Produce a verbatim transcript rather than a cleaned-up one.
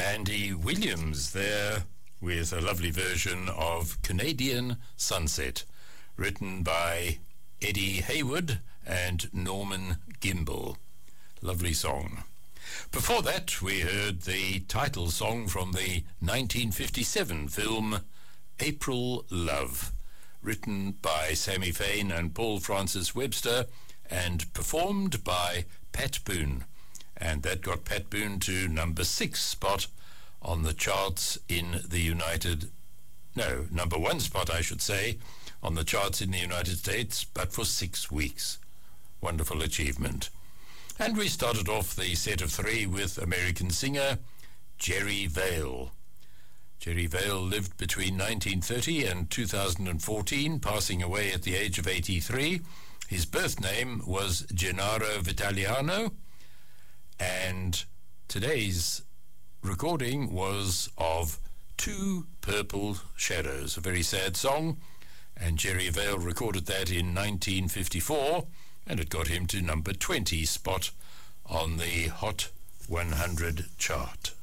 Andy Williams there with a lovely version of Canadian Sunset, written by Eddie Hayward and Norman Gimbel. Lovely song. Before that, we heard the title song from the nineteen fifty-seven film April Love, written by Sammy Fain and Paul Francis Webster and performed by Pat Boone. And that got Pat Boone to number six spot on the charts in the United... No, number one spot, I should say, on the charts in the United States, but for six weeks. Wonderful achievement. And we started off the set of three with American singer Jerry Vale. Jerry Vale lived between nineteen thirty and two thousand fourteen, passing away at the age of eighty-three. His birth name was Gennaro Vitaliano, and today's recording was of Two Purple Shadows, a very sad song, and Jerry Vale recorded that in nineteen fifty-four, and it got him to number twenty spot on the Hot one hundred chart.